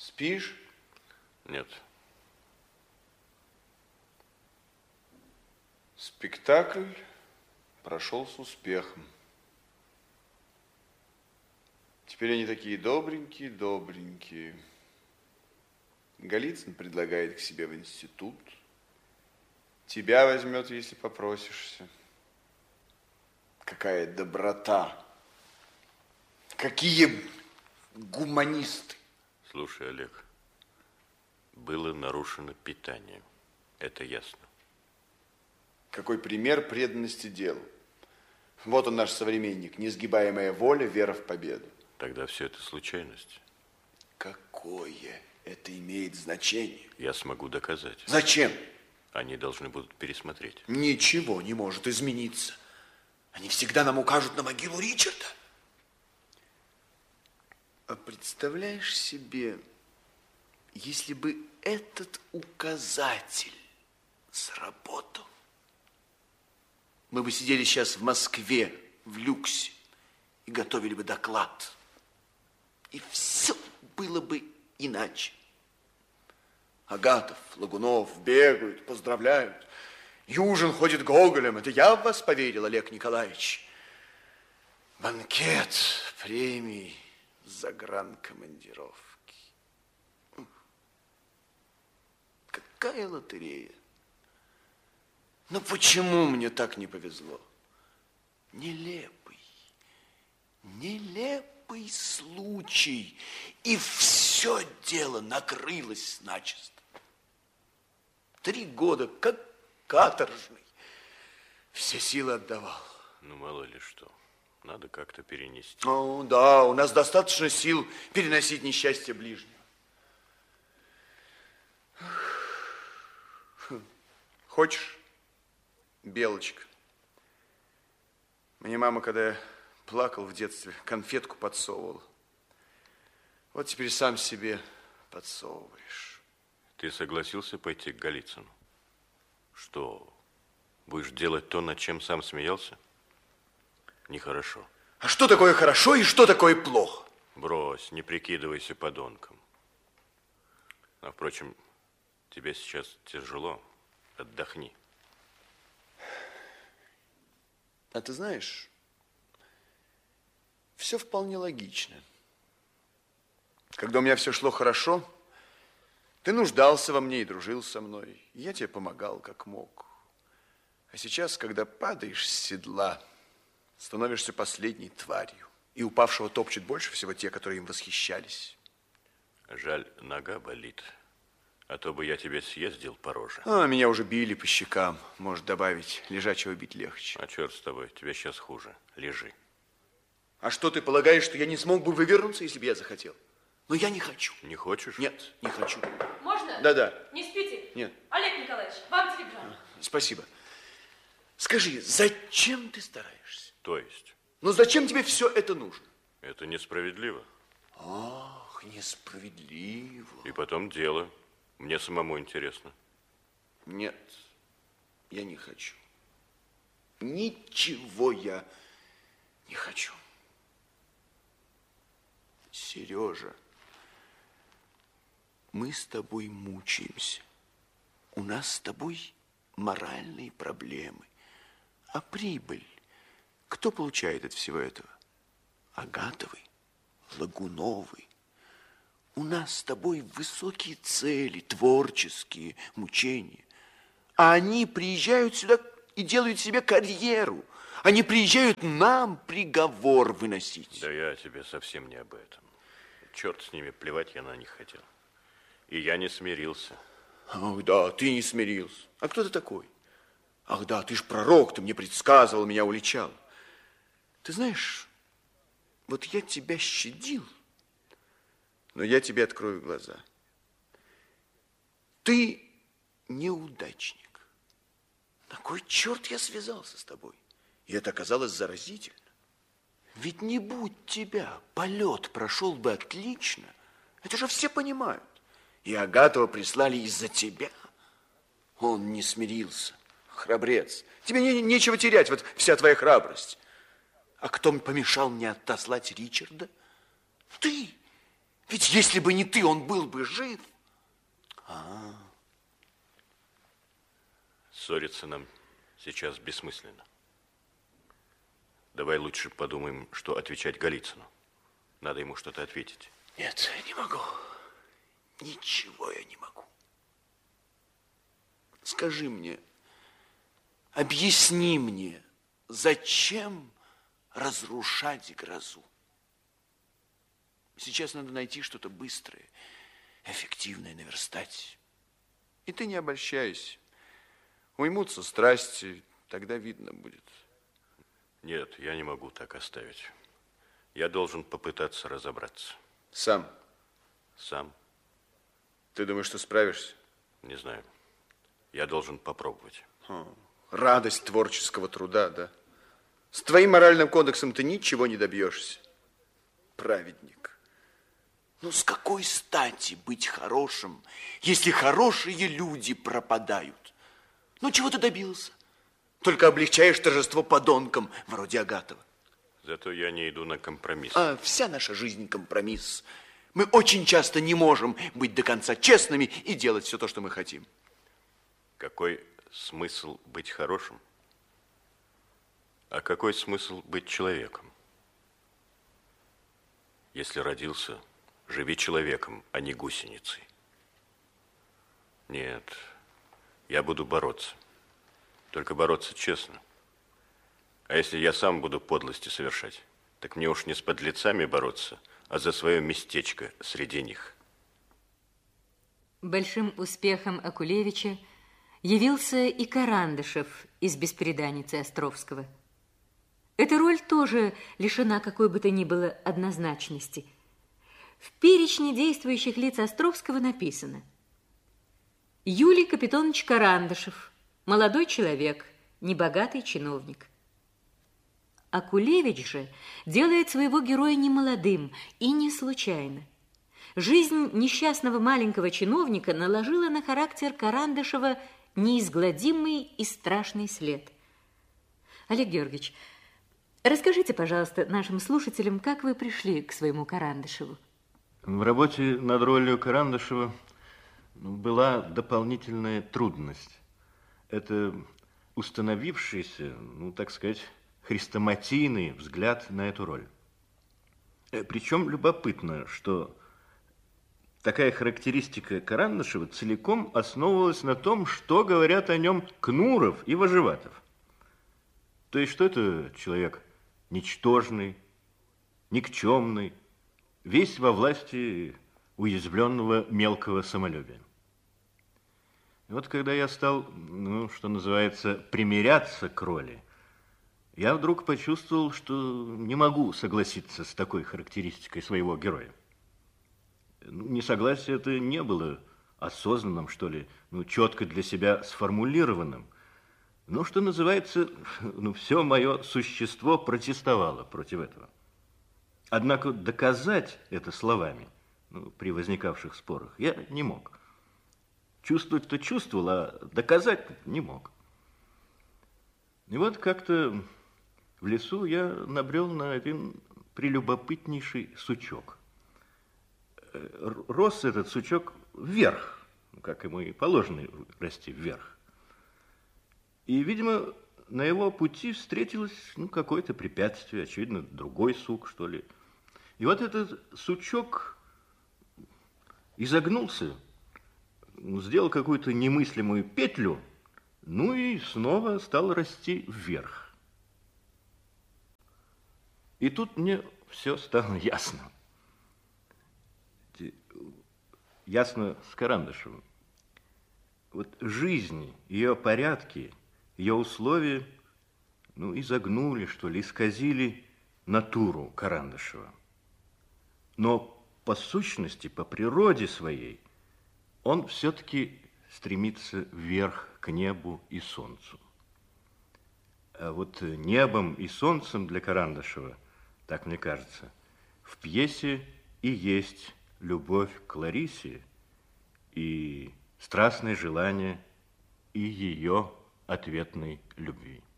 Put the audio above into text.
Спишь? Нет. Спектакль прошел с успехом. Теперь они такие добренькие. Голицын предлагает к себе в институт. Тебя возьмет, если попросишься. Какая доброта. Какие гуманисты. Слушай, Олег, было нарушено питание. Это ясно. Какой пример преданности делу. Вот он, наш современник. Несгибаемая воля, вера в победу. Тогда все это случайность. Какое это имеет значение? Я смогу доказать. Зачем? Они должны будут пересмотреть. Ничего не может измениться. Они всегда нам укажут на могилу Ричарда. А представляешь себе, если бы этот указатель сработал, мы бы сидели сейчас в Москве, в люксе, и готовили бы доклад. И все было бы иначе. Агатов, Лагунов бегают, поздравляют. Южин ходит гоголем. Это я в вас поверил, Олег Николаевич. Банкет, премии, загранкомандировки. Какая лотерея. Но почему мне так не повезло? Нелепый случай. И все дело накрылось начисто. 3 года, как каторжный. Все силы отдавал. Ну, мало ли что. Надо как-то перенести. Ну, да, у нас достаточно сил переносить несчастье ближнего. Хочешь, Белочка? Мне мама, когда я плакал в детстве, конфетку подсовывала. Вот теперь сам себе подсовываешь. Ты согласился пойти к Голицыну? Что, будешь делать то, над чем сам смеялся? Нехорошо. А что такое хорошо и что такое плохо? Брось, не прикидывайся подонком. А, впрочем, тебе сейчас тяжело. Отдохни. А ты знаешь, все вполне логично. Когда у меня все шло хорошо, ты нуждался во мне и дружил со мной. И я тебе помогал, как мог. А сейчас, когда падаешь с седла, становишься последней тварью. И упавшего топчут больше всего те, которые им восхищались. Жаль, нога болит. А то бы я тебе съездил по роже. А, меня уже били по щекам. Может, добавить, лежачего бить легче. А черт с тобой, тебе сейчас хуже. Лежи. А что, ты полагаешь, что я не смог бы вывернуться, если бы я захотел? Но я не хочу. Не хочешь? Нет, не хочу. Можно? Да-да. Не спите? Нет. Олег Николаевич, вам телеграмма. Спасибо. Скажи, зачем ты стараешься? То есть? Ну, зачем тебе все это нужно? Это несправедливо. Ах, несправедливо. И потом дело. Мне самому интересно. Нет, я не хочу. Ничего я не хочу. Сережа, мы с тобой мучаемся. У нас с тобой моральные проблемы. А прибыль кто получает от всего этого? Агатовы, Лагуновы. У нас с тобой высокие цели, творческие мучения. А они приезжают сюда и делают себе карьеру. Они приезжают нам приговор выносить. Да я тебе совсем не об этом. Черт с ними, плевать я на них хотел. И я не смирился. Ах, да, ты не смирился. А кто ты такой? Ах, да, ты ж пророк, ты мне предсказывал, меня уличал. Ты знаешь, вот я тебя щадил, но я тебе открою глаза. Ты неудачник. На кой черт я связался с тобой? И это оказалось заразительно. Ведь не будь тебя, полет прошел бы отлично. Это же все понимают. И Агатова прислали из-за тебя. Он не смирился. Храбрец. Тебе нечего терять, вот вся твоя храбрость. А кто помешал мне отослать Ричарда? Ты. Ведь если бы не ты, он был бы жив. Ссориться нам сейчас бессмысленно. Давай лучше подумаем, что отвечать Голицыну. Надо ему что-то ответить. Нет, не могу. Ничего я не могу. Скажи мне, объясни мне, зачем разрушать грозу? Сейчас надо найти что-то быстрое, эффективное, наверстать. И ты не обольщайся. Уймутся страсти, тогда видно будет. Нет, я не могу так оставить. Я должен попытаться разобраться. Сам? Сам? Ты думаешь, что справишься? Не знаю. Я должен попробовать. Радость творческого труда, да? С твоим моральным кодексом ты ничего не добьешься. Праведник. Ну, с какой стати быть хорошим, если хорошие люди пропадают? Ну, чего ты добился? Только облегчаешь торжество подонкам, вроде Агатова. Зато я не иду на компромисс. А вся наша жизнь компромисс. Мы очень часто не можем быть до конца честными и делать все то, что мы хотим. Какой смысл быть хорошим? А какой смысл быть человеком? Если родился, живи человеком, а не гусеницей. Нет, я буду бороться. Только бороться честно. А если я сам буду подлости совершать, так мне уж не с подлецами бороться, а за свое местечко среди них. Большим успехом Акулевича явился и Карандышев из «Беспреданницы» Островского. Эта роль тоже лишена какой бы то ни было однозначности. В перечне действующих лиц Островского написано: Юлий Капитонович Карандышев, молодой человек, небогатый чиновник. Акулевич же делает своего героя немолодым и не случайно. Жизнь несчастного маленького чиновника наложила на характер Карандышева неизгладимый и страшный след. Олег Георгиевич, расскажите, пожалуйста, нашим слушателям, как вы пришли к своему Карандышеву. В работе над ролью Карандышева была дополнительная трудность. Это установившийся, так сказать, хрестоматийный взгляд на эту роль. Причем любопытно, что такая характеристика Карандышева целиком основывалась на том, что говорят о нем Кнуров и Вожеватов. То есть, что это человек ничтожный, никчемный, весь во власти уязвленного мелкого самолюбия. И вот когда я стал, что называется, примиряться к роли, я вдруг почувствовал, что не могу согласиться с такой характеристикой своего героя. Несогласие это не было осознанным, что ли, четко для себя сформулированным. Но, что называется, все мое существо протестовало против этого. Однако доказать это словами, при возникавших спорах, я не мог. Чувствовать-то чувствовал, а доказать не мог. И вот как-то в лесу я набрел на один прелюбопытнейший сучок. Рос этот сучок вверх, как ему и положено расти вверх. И, видимо, на его пути встретилось какое-то препятствие, очевидно, другой сук, что ли. И вот этот сучок изогнулся, сделал какую-то немыслимую петлю, и снова стал расти вверх. И тут мне все стало ясно. Ясно с Карандышевым. Вот жизнь, ее порядки, ее условия, изогнули, что ли, исказили натуру Карандышева. Но по сущности, по природе своей, он все-таки стремится вверх к небу и солнцу. А вот небом и солнцем для Карандышева, так мне кажется, в пьесе и есть любовь к Ларисе и страстное желание и ее ответной любви.